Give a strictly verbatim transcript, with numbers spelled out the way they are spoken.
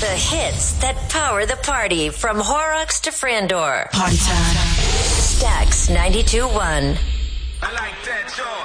The hits that power the party from Horrocks to Frandor. Party time. Stax ninety-two point one. I like that, y'all.